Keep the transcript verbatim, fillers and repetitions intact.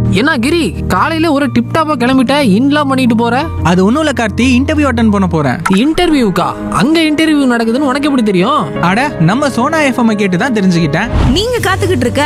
என்ன கிரி, காலையில ஒரு டிப் டாப்பா கிளம்பிட்ட, இன்லாம் பண்ணிட்டு போற? அது ஒன்றும் இல்லை கார்த்தி, இன்டர்வியூ அட்டன் பண்ண போகிறேன். இன்டர்வியூக்கா? அங்க இன்டர்வியூ நடக்குதுன்னு உனக்கு எப்படி தெரியும்? அட நம்ம சோனா எஃப்எம் கேட்டு தான் தெரிஞ்சுக்கிட்டேன். நீங்க காத்துக்கிட்டு இருக்க